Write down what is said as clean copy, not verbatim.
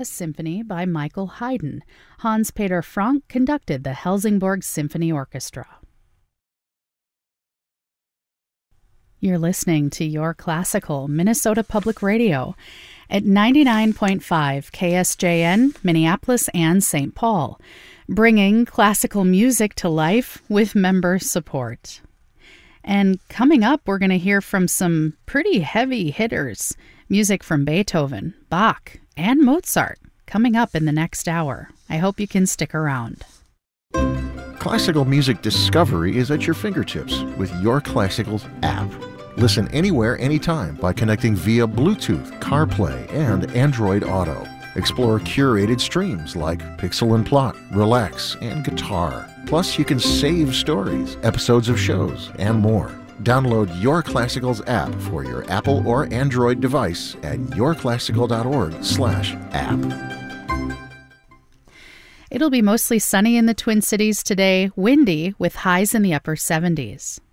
a symphony by Michael Haydn. Hans-Peter Frank conducted the Helsingborg Symphony Orchestra. You're listening to Your Classical, Minnesota Public Radio at 99.5 KSJN, Minneapolis and St. Paul, bringing classical music to life with member support. And coming up, we're going to hear from some pretty heavy hitters. Music from Beethoven, Bach, and Mozart coming up in the next hour. I hope you can stick around. Classical music discovery is at your fingertips with Your Classicals app. Listen anywhere, anytime by connecting via Bluetooth, CarPlay, and Android Auto. Explore curated streams like Pixel and Plot, Relax, and Guitar. Plus, you can save stories, episodes of shows, and more. Download Your Classicals app for your Apple or Android device at yourclassical.org/app. It'll be mostly sunny in the Twin Cities today, windy with highs in the upper 70s.